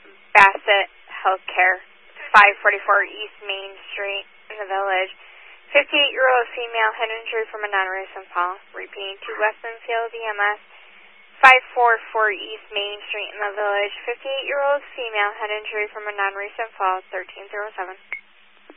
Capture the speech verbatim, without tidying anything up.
Bassett Healthcare, five forty-four East Main Street in the Village. fifty-eight-year-old female head injury from a non-recent fall. Repeating to Westonfield E M S, five forty-four East Main Street in the Village. fifty-eight-year-old female head injury from a non-recent fall, thirteen oh seven.